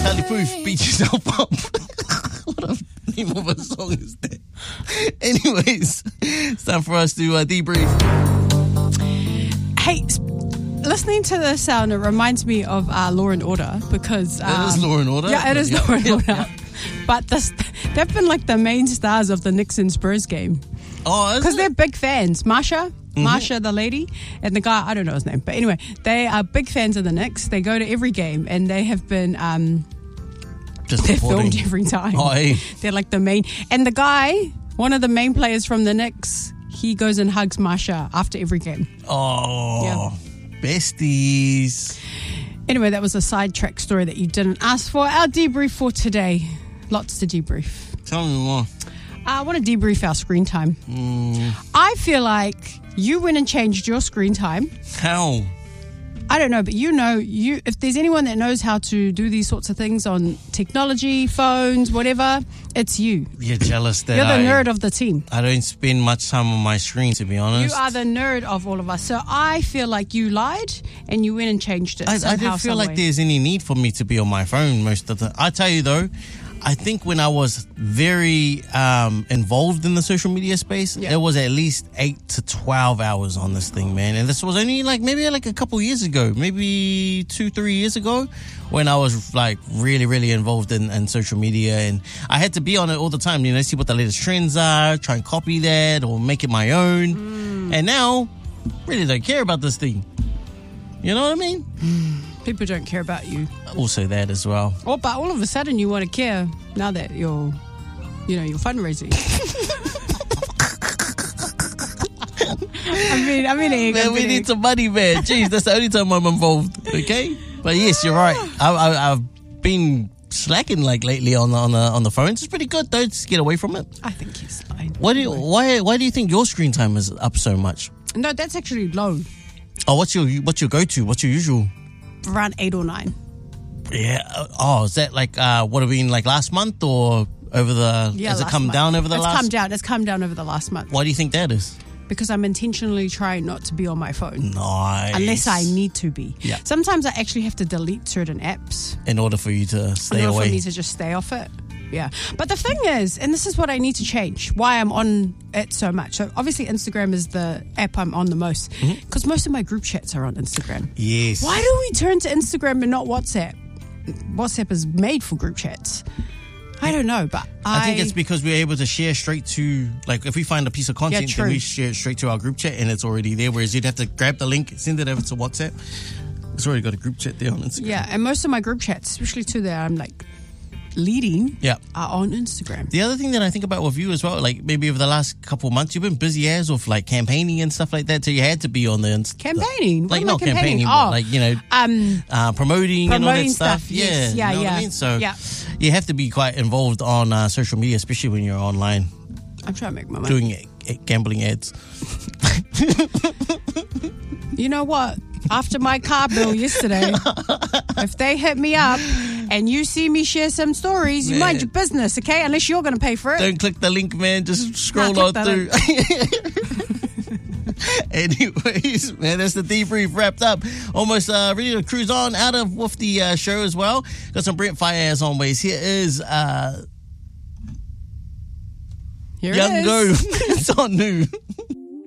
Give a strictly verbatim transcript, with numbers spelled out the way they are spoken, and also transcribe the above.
Charlie Puth, Beat Yourself Up. What a name of a song is that? Anyways, it's time for us to uh, debrief. Hey, listening to this sound, it reminds me of uh, Law and Order because... Um, It is Law and Order. Yeah, it is yeah, Law and yeah, Order. yeah. But this, they've been like the main stars of the Knicks and Spurs game. Oh, Because is they're it? big fans. Marsha, Mm-hmm. Marsha, the lady, and the guy, I don't know his name. But anyway, they are big fans of the Knicks. They go to every game, and they have been... Um, Just they're reporting. filmed every time. Oh, hey. They're like the main... And the guy, one of the main players from the Knicks, he goes and hugs Marsha after every game. Oh, Yeah. besties. Anyway, that was a sidetrack story that you didn't ask for. Our debrief for today. Lots to debrief. Tell me more. I want to debrief our screen time. Mm, I feel like you went and changed your screen time. how? I don't know, but you know, you if there's anyone that knows how to do these sorts of things on technology, phones, whatever, it's you. You're jealous that You're the I, nerd of the team. I don't spend much time on my screen, to be honest. You are the nerd of all of us. So I feel like you lied and you went and changed it. I, I somehow, don't feel some like way. there's any need for me to be on my phone most of the time. I tell you though, I think when I was very um, involved in the social media space, Yeah. it was at least eight to twelve hours on this thing, man. And this was only like maybe like a couple years ago, maybe two, three years ago, when I was like really, really involved in, in social media. And I had to be on it all the time, you know, see what the latest trends are, try and copy that or make it my own. Mm. And now, really don't care about this thing. You know what I mean? People don't care about you. Also that as well. Oh, but all of a sudden you want to care now that you're, you know, you're fundraising. I mean, I mean, egg, Man, I'm we kidding. need some money, man. Jeez, that's the only time I'm involved. Okay, but yes, you're right. I, I, I've been slacking like lately on the on the on the phones. It's pretty good though. Just get away from it. I think he's lying. Why do you, why why do you think your screen time is up so much? No, that's actually low. Oh, what's your what's your go to? What's your usual? Around eight or nine. Yeah. uh, Oh, is that like uh, what have been like last month or over the? Yeah, has it last come month. down over the it's last? come down. It's come down over the last month Why do you think that is? because I'm intentionally trying not to be on my phone. Nice. Unless I need to be. Yeah. Sometimes I actually have to delete certain apps In order for you to stay in order away. for me to just stay off it. Yeah. But the thing is, and this is what I need to change, why I'm on it so much. So obviously Instagram is the app I'm on the most because most of my group chats are on Instagram. Yes. Why do we turn to Instagram and not WhatsApp? WhatsApp is made for group chats. I don't know, but I, I think it's because we're able to share straight to, like, if we find a piece of content, true. then we share it straight to our group chat and it's already there. Whereas you'd have to grab the link, send it over to WhatsApp. It's already got a group chat there on Instagram. yeah, and most of my group chats, especially two that I'm like leading, Yeah. are on Instagram. The other thing that I think about with you as well, like maybe over the last couple of months, you've been busy as with like campaigning and stuff like that. So you had to be on the Inst- Campaigning? What like am I not campaigning, campaigning? but Oh. like you know, Um, uh, promoting, and all that Promoting stuff. stuff, Yeah, yes. Yeah, you know what yeah. I mean. So Yeah. you have to be quite involved on uh, social media, especially when you're online I'm trying to make my money. doing uh, gambling ads. You know what? After my car bill yesterday, if they hit me up and you see me share some stories, you Man. mind your business, okay? Unless you're going to pay for it. Don't click the link, man. Just scroll click on the through. Anyways, man, that's the debrief wrapped up. Almost uh, ready to cruise on out of with the uh, show as well. Got some Brent Fire as always. Here is uh, Here Young it Go. is. It's on new.